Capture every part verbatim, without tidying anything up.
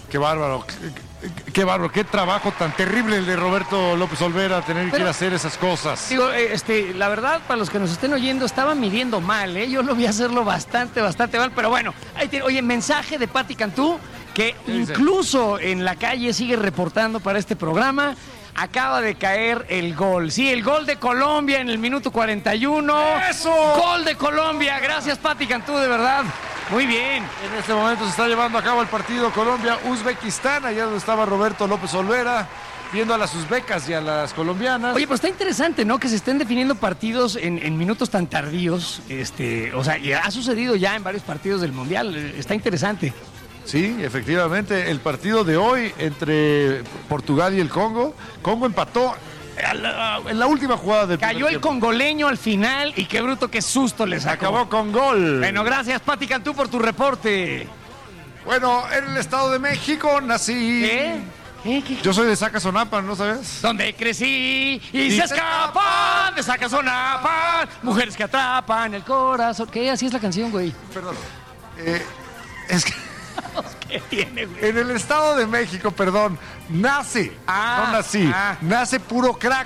Qué bárbaro, qué, qué bárbaro, qué trabajo tan terrible el de Roberto López Olvera, tener Pero, que ir a hacer esas cosas. Digo, este, la verdad, para los que nos estén oyendo, estaba midiendo mal, ¿eh? Yo lo vi hacerlo bastante, bastante mal, pero bueno, ahí tiene, oye, mensaje de Pati Cantú, que incluso en la calle sigue reportando para este programa. Acaba de caer el gol. Sí, el gol de Colombia en el minuto cuarenta y uno. ¡Eso! Gol de Colombia. Gracias, Pati Cantú, de verdad. Muy bien. En este momento se está llevando a cabo el partido Colombia-Uzbekistán, allá donde estaba Roberto López Olvera, viendo a las uzbecas y a las colombianas. Oye, pero está interesante, ¿no? Que se estén definiendo partidos en, en minutos tan tardíos. Este, o sea, ya ha sucedido ya en varios partidos del Mundial. Está interesante. Sí, efectivamente, el partido de hoy entre Portugal y el Congo, Congo empató en la última jugada del Cayó el congoleño al final y qué bruto, qué susto le sacó. Acabó con gol. Bueno, gracias, Pati Cantú, por tu reporte. Bueno, en el Estado de México nací. ¿Qué? ¿Qué? ¿Qué? Yo soy de Zacazonapa, ¿no sabes? Donde crecí y, y se escapan de Zacazonapa, mujeres que atrapan el corazón. ¿Qué? Así es la canción, güey. Perdón. Eh, es que... ¿Qué tiene, güey? En el Estado de México, perdón, nace, ah, no nací, ah. nace puro crack.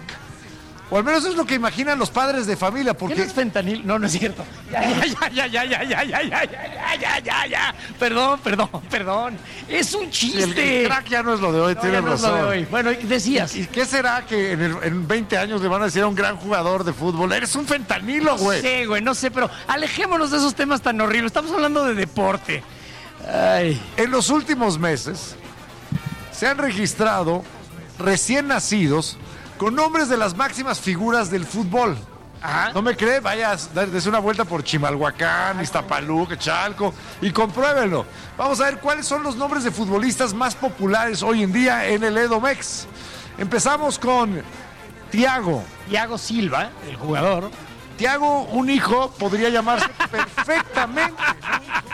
O al menos es lo que imaginan los padres de familia, porque... ¿Qué no es fentanil? No, no es cierto. Ya, ya, ya, ya, ya, ya, ya, ya, ya, ya, ya, ya, ya. Perdón, perdón, perdón. Es un chiste. El, el crack ya no es lo de hoy, no, tienes no razón. Es lo de hoy. Bueno, decías. ¿Y, ¿Y qué será que en, el, en veinte años le van a decir a un gran jugador de fútbol? Eres un fentanilo, güey. No sé, güey, no sé, pero alejémonos de esos temas tan horribles. Estamos hablando de deporte. Ay. En los últimos meses se han registrado recién nacidos con nombres de las máximas figuras del fútbol. Ajá. ¿No me cree? Vaya, des una vuelta por Chimalhuacán, Iztapaluca, Chalco y compruébenlo. Vamos a ver cuáles son los nombres de futbolistas más populares hoy en día en el Edomex. Empezamos con Thiago. Thiago Silva, el jugador. Thiago, un hijo, podría llamarse perfectamente, ¿no?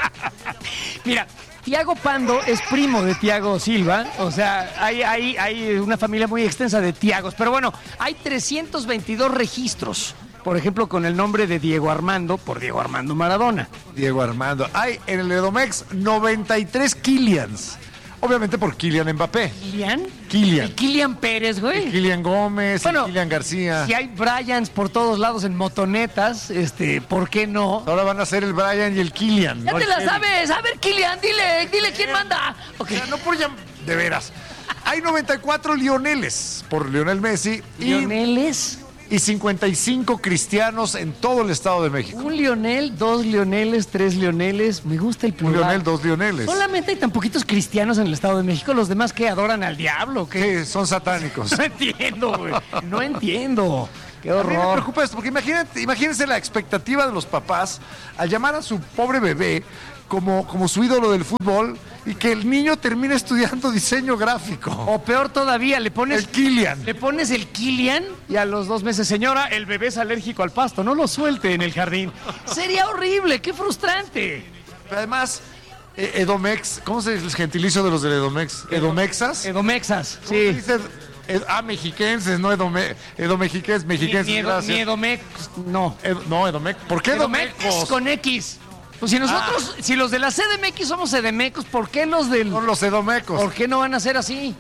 Mira, Thiago Pando es primo de Thiago Silva, o sea, hay, hay, hay una familia muy extensa de Thiagos, pero bueno, hay trescientos veintidós registros, por ejemplo, con el nombre de Diego Armando, por Diego Armando Maradona. Diego Armando. Hay en el Edomex noventa y tres Kylians, obviamente por Kylian Mbappé. ¿Kylian? Kylian. ¿Y Kylian Pérez, güey? Y Kylian Gómez, bueno, y Kylian García. Si hay Bryans por todos lados en motonetas, este, ¿por qué no? Ahora van a ser el Brian y el Kylian. Ya ¿no? te la Kevin. sabes. A ver, Kylian, dile, dile quién manda. Okay. O sea, no por llam... De veras. Hay noventa y cuatro Lioneles por Lionel Messi. ¿Lioneles? Y, y cincuenta y cinco cristianos en todo el Estado de México. Un Lionel, dos Lioneles, tres Lioneles. Me gusta el plural. Un Lionel, dos Lioneles. Solamente hay tan poquitos cristianos en el Estado de México. Los demás que adoran al diablo. ¿Qué? Sí, son satánicos. No entiendo, güey. No entiendo. Qué horror. A mí me preocupa esto, porque imagínate, imagínense la expectativa de los papás al llamar a su pobre bebé como, como su ídolo del fútbol y que el niño termine estudiando diseño gráfico. O peor todavía, le pones... El Kylian. Le pones el Kylian y a los dos meses, señora, el bebé es alérgico al pasto, no lo suelte en el jardín. Sería horrible, qué frustrante. Pero además, eh, Edomex, ¿cómo se dice el gentilicio de los del Edomex? ¿Edomexas? Edomexas, ¿Cómo sí. se dice? Ed, ah, mexiquenses, no Edome, Edomexiquenses, mexiquenses, ni, ni, edo, gracias. ni Edomex, no. Ed, no, Edomex. ¿Por qué Edomex? Edomecos? Con X. Pues si nosotros, ah. si los de la C D M X somos edemecos, ¿por qué los del...? Son los Edomecos. ¿Por qué no van a ser así?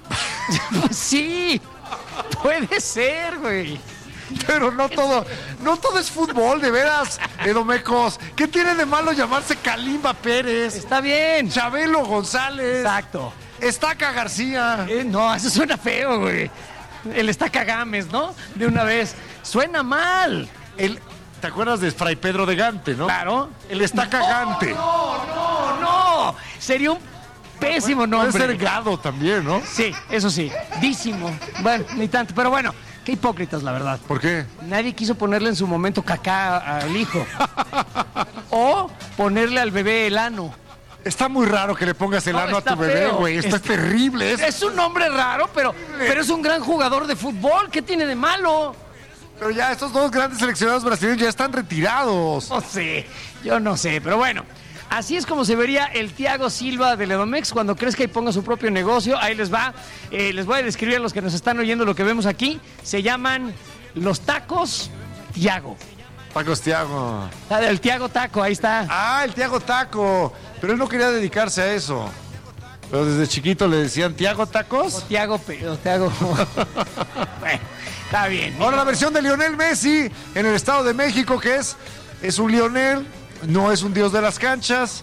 Pues sí, puede ser, güey. Pero no todo, no todo es fútbol, de veras, Edomecos. ¿Qué tiene de malo llamarse Kalimba Pérez? Está bien. Chabelo González. Exacto. Estaca García. Eh, no, eso suena feo, güey. El Estaca Gámez, ¿no? De una vez. Suena mal. El, ¿te acuerdas de Fray Pedro de Gante, no? Claro. El Estaca Gante. No, no, no. Sería un pésimo nombre. Puede ser Gado también, ¿no? Sí, eso sí. Dísimo. Bueno, ni tanto. Pero bueno, qué hipócritas, la verdad. ¿Por qué? Nadie quiso ponerle en su momento cacá al hijo. O ponerle al bebé el ano. Está muy raro que le pongas el no, ano a tu bebé, güey. Esto este, es terrible. Es... es un nombre raro, pero, pero es un gran jugador de fútbol. ¿Qué tiene de malo? Pero ya estos dos grandes seleccionados brasileños ya están retirados. No sé, yo no sé, pero bueno. Así es como se vería el Thiago Silva del Edomex cuando crezca y ponga su propio negocio. Ahí les va. Eh, les voy a describir a los que nos están oyendo lo que vemos aquí. Se llaman los tacos Thiago. Tacos Thiago. Ah, el Thiago Taco, ahí está. Ah, el Thiago Taco. Pero él no quería dedicarse a eso. Pero desde chiquito le decían Tiago Tacos. O Tiago, o Tiago. Bueno, está bien. Ahora la versión de Lionel Messi en el Estado de México, que es, es un Lionel, no es un dios de las canchas,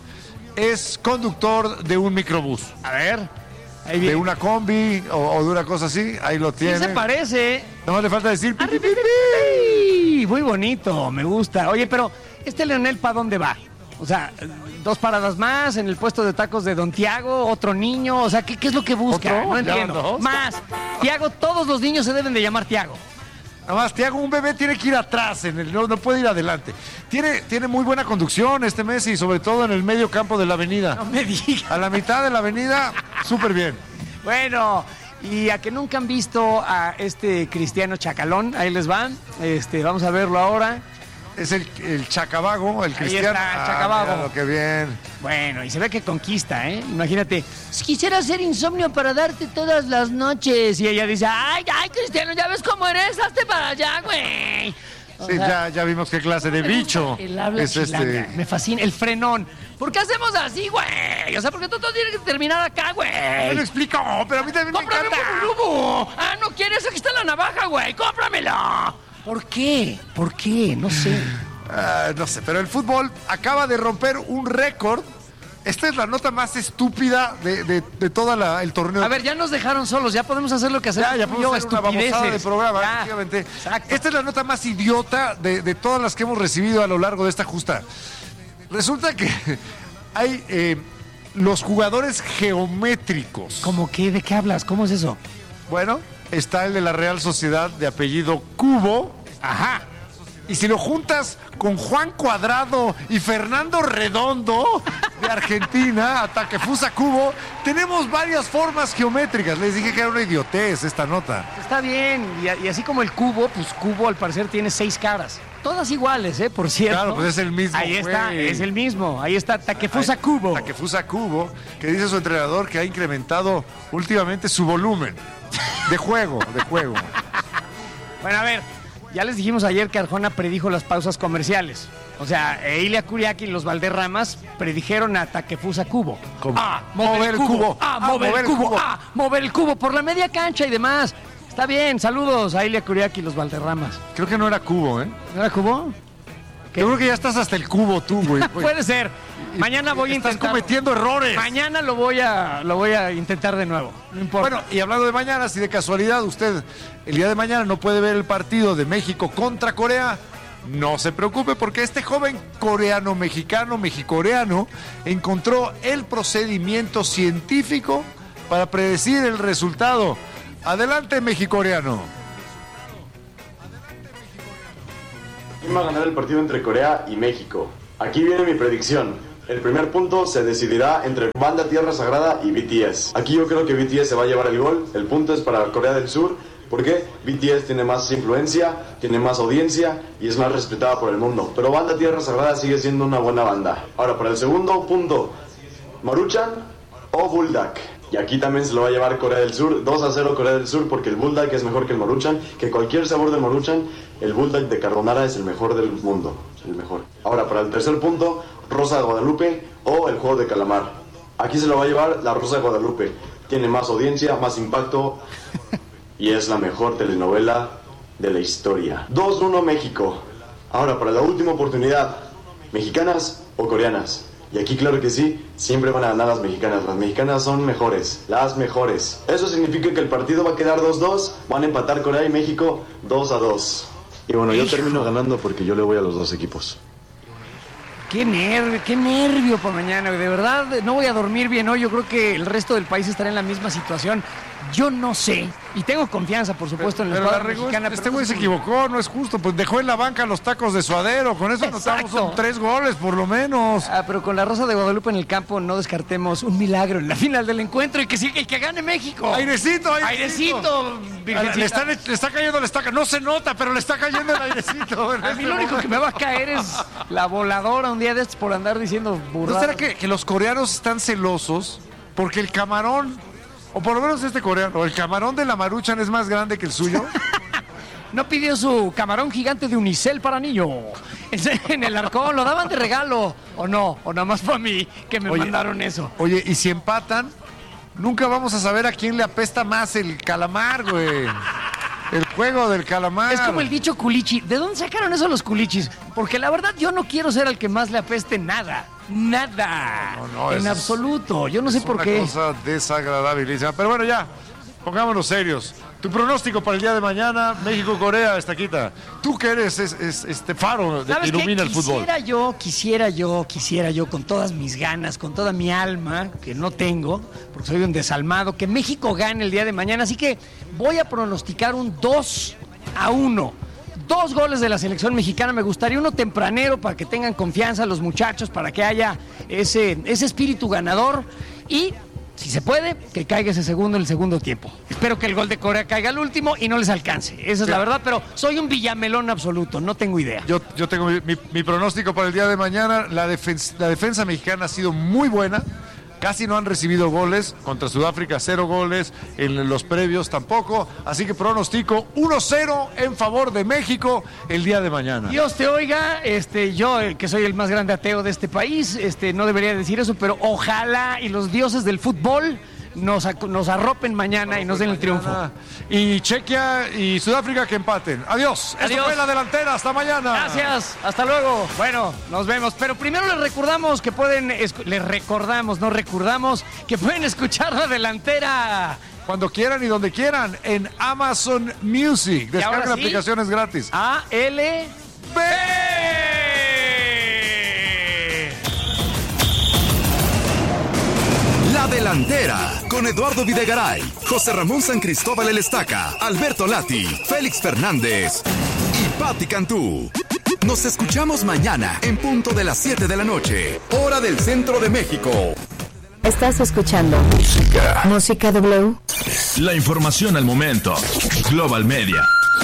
es conductor de un microbús. A ver, ahí de viene. una combi o, o de una cosa así, ahí lo tiene. Sí se parece. No le falta decir pi, pi, pi, pi. ¡Ay! Muy bonito, me gusta. Oye, pero ¿este Leonel para dónde va? O sea, dos paradas más en el puesto de tacos de Don Tiago, otro niño, o sea, ¿qué, qué es lo que busca? ¿Otro? No ¿Ya entiendo. van dos? Más, Tiago, todos los niños se deben de llamar Tiago. Nada más, Tiago, un bebé tiene que ir atrás, en el, no, no puede ir adelante. Tiene, tiene muy buena conducción este Messi, sobre todo en el medio campo de la avenida. No me digas. A la mitad de la avenida, súper bien. Bueno, y a que nunca han visto a este Cristiano Chacalón, ahí les van, este, vamos a verlo ahora. Es el, el Chacabago, el Ahí Cristiano. está, Chacabago. Ah, mira, qué bien. Bueno, y se ve que conquista, ¿eh? Imagínate, quisiera hacer insomnio para darte todas las noches. Y ella dice, ay, ay, Cristiano, ya ves cómo eres, hazte para allá, güey. O Sí, sea, ya, ya vimos qué clase de bicho el habla es chilanga, este. me fascina, el frenón. ¿Por qué hacemos así, güey? O sea, porque tú todo tienes que terminar acá, güey. Me lo explico, pero a mí también me ¡Cómprame encanta. un lubo! Ah, ¿no quieres? Aquí está la navaja, güey. ¡Cómpramela! ¿Por qué? ¿Por qué? No sé. Ah, no sé, pero el fútbol acaba de romper un récord. Esta es la nota más estúpida de, de, de todo el torneo. A ver, ya nos dejaron solos, ya podemos hacer lo que hacemos. Ya, ya tú y podemos yo, hacer una babosada de programa, Ya. efectivamente. Exacto. Esta es la nota más idiota de, de todas las que hemos recibido a lo largo de esta justa. Resulta que hay eh, los jugadores geométricos. ¿Cómo qué? ¿De qué hablas? ¿Cómo es eso? Bueno, está el de la Real Sociedad de apellido Cubo. Ajá. Y si lo juntas con Juan Cuadrado y Fernando Redondo de Argentina, a Takefusa Kubo, tenemos varias formas geométricas. Les dije que era una idiotez esta nota. Está bien. Y, a- y así como el cubo, pues cubo al parecer tiene seis caras. Todas iguales, ¿eh? Por cierto. Claro, pues es el mismo, Ahí está, güey. es el mismo. Ahí está Takefusa Ay, Kubo. Takefusa Kubo, que dice su entrenador que ha incrementado últimamente su volumen de juego, de juego. Bueno, a ver, ya les dijimos ayer que Arjona predijo las pausas comerciales. O sea, Ilia Kuriaki y los Valderramas predijeron a Takefusa Kubo. ¿Cómo? Ah, mover el cubo. Ah, mover el cubo. Ah, mover el cubo por la media cancha y demás. Está bien, saludos a Ilia Kuriaki y los Valderramas. Creo que no era Kubo, ¿eh? ¿No era cubo? ¿Qué? Yo creo que ya estás hasta el cubo tú, güey. Puede ser. Mañana voy a Estás intentar. cometiendo errores. Mañana lo voy a lo voy a intentar de nuevo. No importa. Bueno, y hablando de mañana, si de casualidad usted el día de mañana no puede ver el partido de México contra Corea, no se preocupe porque este joven coreano-mexicano, mexicoreano, encontró el procedimiento científico para predecir el resultado. Adelante, mexicoreano. ¿Quién va a ganar el partido entre Corea y México? Aquí viene mi predicción. El primer punto se decidirá entre Banda Tierra Sagrada y B T S. Aquí yo creo que B T S se va a llevar el gol. El punto es para Corea del Sur. ¿Por qué? B T S tiene más influencia, tiene más audiencia y es más respetada por el mundo. Pero Banda Tierra Sagrada sigue siendo una buena banda. Ahora, para el segundo punto, ¿Maruchan o Bulldog? Y aquí también se lo va a llevar Corea del Sur, dos a cero Corea del Sur, porque el Bulldog es mejor que el Maruchan, que cualquier sabor del Maruchan, el Bulldog de carbonara es el mejor del mundo, el mejor. Ahora, para el tercer punto, Rosa de Guadalupe o el juego de calamar. Aquí se lo va a llevar la Rosa de Guadalupe. Tiene más audiencia, más impacto y es la mejor telenovela de la historia. dos uno México. Ahora, para la última oportunidad, ¿mexicanas o coreanas? Y aquí claro que sí, siempre van a ganar las mexicanas. Las mexicanas son mejores, las mejores. Eso significa que el partido va a quedar dos dos, van a empatar Corea y México dos a dos. Y bueno, yo termino ganando porque yo le voy a los dos equipos. Qué nervio, qué nervio para mañana, de verdad no voy a dormir bien hoy, yo creo que el resto del país estará en la misma situación. Yo no sé, y tengo confianza, por supuesto, en la Pero la escuadra regó, mexicana. este pero güey no se sé- equivocó, no es justo. Pues dejó en la banca los tacos de suadero. Con eso anotamos Exacto. son tres goles, por lo menos. Ah, pero con la Rosa de Guadalupe en el campo no descartemos un milagro en la final del encuentro y que siga y que gane México. Airecito, airecito. Airecito, virgencita. Le, está, le está cayendo, le está, no se nota, pero le está cayendo el airecito. en A este mí lo único que me va a caer es la voladora un día de estos por andar diciendo ¿No burradas. será que, que los coreanos están celosos porque el camarón, o por lo menos este coreano, el camarón de la Maruchan es más grande que el suyo? No pidió su camarón gigante de unicel para niño. Ese en el Arcón, lo daban de regalo. ¿O no? ¿O nada más fue a mí que me Oye, mandaron eso? Oye, y si empatan, nunca vamos a saber a quién le apesta más el calamar, güey. El juego del calamar. Es como el dicho culichi. ¿De dónde sacaron eso los culichis? Porque la verdad yo no quiero ser al que más le apeste nada. Nada. No, no, en absoluto. Yo no sé por qué. Es una cosa desagradabilísima. Pero bueno, ya. Pongámonos serios. Tu pronóstico para el día de mañana, México-Corea, Estaquita. Tú que eres es, es, este faro de que ilumina el fútbol. Quisiera yo, quisiera yo, quisiera yo con todas mis ganas, con toda mi alma, que no tengo, porque soy un desalmado, que México gane el día de mañana. Así que voy a pronosticar un dos a uno. Dos goles de la selección mexicana. Me gustaría uno tempranero para que tengan confianza los muchachos, para que haya ese, ese espíritu ganador. Y si se puede, que caiga ese segundo en el segundo tiempo. Espero que el gol de Corea caiga al último y no les alcance. Esa es sí. la verdad, pero soy un villamelón absoluto, no tengo idea. Yo, yo tengo mi, mi, mi pronóstico para el día de mañana. La defensa, la defensa mexicana ha sido muy buena. Casi no han recibido goles. Contra Sudáfrica, cero goles. En los previos tampoco. Así que pronostico uno cero en favor de México el día de mañana. Dios te oiga. Este, yo, que soy el más grande ateo de este país, este, no debería decir eso, pero ojalá y los dioses del fútbol nos, nos arropen mañana y nos den el triunfo. Y Chequia y Sudáfrica que empaten. Adiós. Adiós. Esto fue La Delantera. Hasta mañana. Gracias. Hasta luego. Bueno, nos vemos. Pero primero les recordamos que pueden... Les recordamos, no recordamos, que pueden escuchar La Delantera cuando quieran y donde quieran en Amazon Music. Descarga la sí, aplicación, es gratis. A L B. La Delantera, con Eduardo Videgaray, José Ramón San Cristóbal El Estaca, Alberto Lati, Félix Fernández y Pati Cantú. Nos escuchamos mañana en punto de las siete de la noche, hora del centro de México. Estás escuchando Música. Música W. La información al momento. Global Media.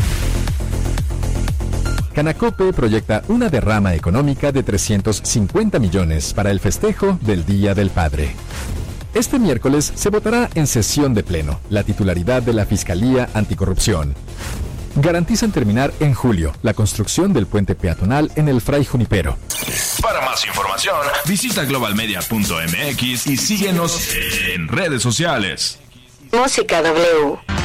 Canacope proyecta una derrama económica de trescientos cincuenta millones para el festejo del Día del Padre. Este miércoles se votará en sesión de pleno la titularidad de la Fiscalía Anticorrupción. Garantizan terminar en julio la construcción del puente peatonal en el Fray Junipero. Para más información, visita global media punto m x y síguenos en redes sociales. Música W.